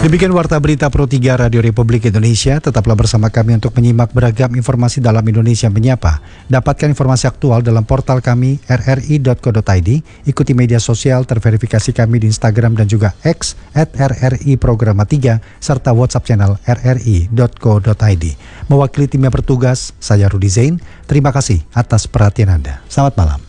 Demikian Warta Berita Pro 3 Radio Republik Indonesia. Tetaplah bersama kami untuk menyimak beragam informasi dalam Indonesia Menyapa. Dapatkan informasi aktual dalam portal kami rri.co.id. Ikuti media sosial terverifikasi kami di Instagram dan juga X @RRI Programa 3 serta WhatsApp channel rri.co.id. Mewakili tim yang bertugas, saya Rudi Zain. Terima kasih atas perhatian Anda. Selamat malam.